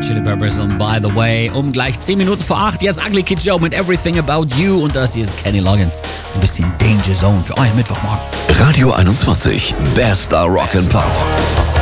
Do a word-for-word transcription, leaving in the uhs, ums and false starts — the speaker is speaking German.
Hot Chili Peppers und By the Way. Um gleich zehn Minuten vor acht, jetzt Ugly Kid Joe mit Everything About You. Und das hier ist Kenny Loggins. Ein bisschen Danger Zone für euren Mittwochmorgen. Radio einundzwanzig, bester Rock and Pop.